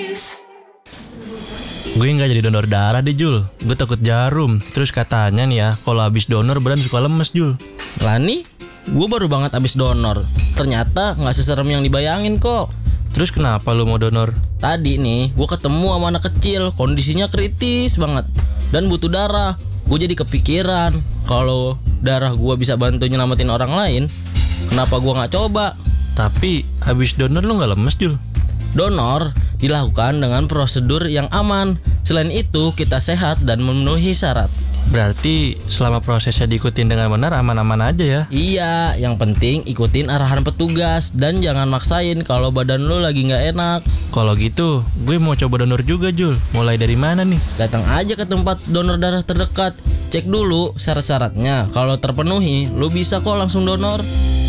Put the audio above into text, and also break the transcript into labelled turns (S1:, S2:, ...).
S1: Gue nggak jadi donor darah deh Jul. Gue takut jarum. Terus katanya nih ya, kalau habis donor badan suka lemes Jul.
S2: Lani, gue baru banget abis donor. Ternyata gak seserem yang dibayangin kok.
S1: Terus kenapa lu mau donor?
S2: Tadi nih, gue ketemu sama anak kecil. Kondisinya kritis banget dan butuh darah. Gue jadi kepikiran, kalau darah gue bisa bantu nyelamatin orang lain, kenapa gue gak coba?
S1: Tapi habis donor lu nggak lemes Jul?
S2: Donor dilakukan dengan prosedur yang aman. Selain itu, kita sehat dan memenuhi syarat.
S1: Berarti selama prosesnya diikutin dengan benar aman-aman aja ya?
S2: Iya, yang penting ikutin arahan petugas dan jangan maksain kalau badan lo lagi nggak enak.
S1: Kalau gitu, gue mau coba donor juga Jul. Mulai dari mana nih?
S2: Datang aja ke tempat donor darah terdekat. Cek dulu syarat-syaratnya. Kalau terpenuhi, lo bisa kok langsung donor.